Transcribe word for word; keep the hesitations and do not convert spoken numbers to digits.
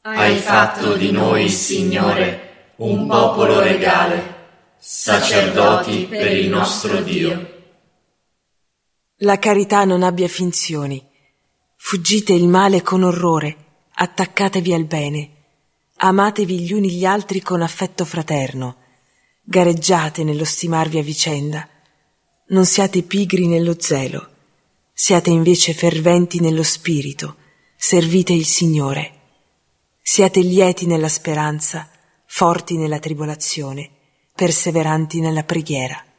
Hai fatto di noi, Signore, un popolo regale, sacerdoti per il nostro Dio. La carità non abbia finzioni. Fuggite il male con orrore, attaccatevi al bene. Amatevi gli uni gli altri con affetto fraterno. Gareggiate nello stimarvi a vicenda. Non siate pigri nello zelo. Siate invece ferventi nello spirito. Servite il Signore. Siate lieti nella speranza, forti nella tribolazione, perseveranti nella preghiera.